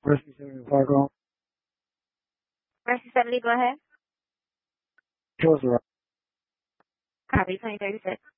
Mercy 75, call. Mercy 70, go ahead. Show us around. Copy, 2036.